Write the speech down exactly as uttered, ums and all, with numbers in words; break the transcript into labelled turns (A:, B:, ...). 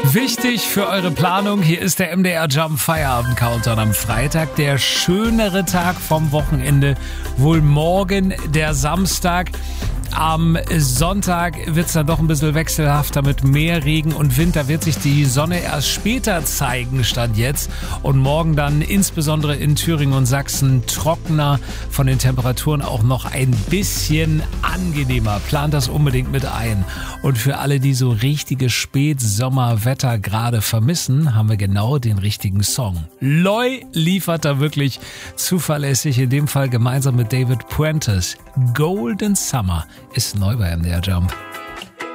A: Wichtig für eure Planung, hier ist der M D R Jump Feierabend Countdown am Freitag. Der schönere Tag vom Wochenende, wohl morgen der Samstag. Am Sonntag wird es dann doch ein bisschen wechselhafter mit mehr Regen und Wind. Da wird sich die Sonne erst später zeigen, Stand jetzt. Und morgen dann insbesondere in Thüringen und Sachsen trockener, von den Temperaturen auch noch ein bisschen angenehmer. Plant das unbedingt mit ein. Und für alle, die so richtiges Spätsommerwetter gerade vermissen, haben wir genau den richtigen Song. Loy liefert da wirklich zuverlässig, in dem Fall gemeinsam mit David Puentes. Golden Summer ist neu bei M D R Jump.